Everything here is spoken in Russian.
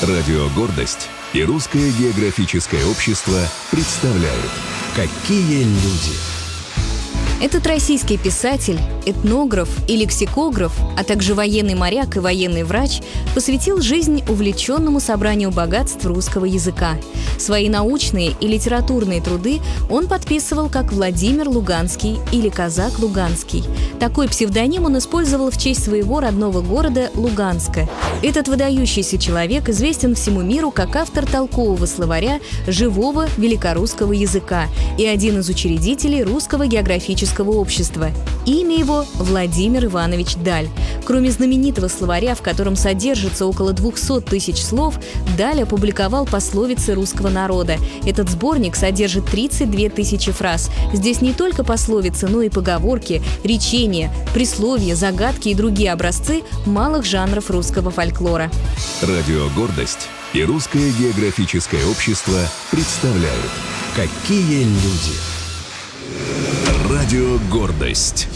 Радио «Гордость» и Русское географическое общество представляют «Какие люди». Этот российский писатель, этнограф и лексикограф, а также военный моряк и военный врач посвятил жизнь увлеченному собранию богатств русского языка. Свои научные и литературные труды он подписывал как Владимир Луганский или Казак Луганский. Такой псевдоним он использовал в честь своего родного города Луганска. Этот выдающийся человек известен всему миру как автор толкового словаря живого великорусского языка и один из учредителей Русского географического общества. Имя его – Владимир Иванович Даль. Кроме знаменитого словаря, в котором содержится около 200 тысяч слов, Даль опубликовал пословицы русского народа. Этот сборник содержит 32 тысячи фраз. Здесь не только пословицы, но и поговорки, речения, присловия, загадки и другие образцы малых жанров русского фольклора. Радио «Гордость» и Русское географическое общество представляют «Какие люди». Радио «Гордость».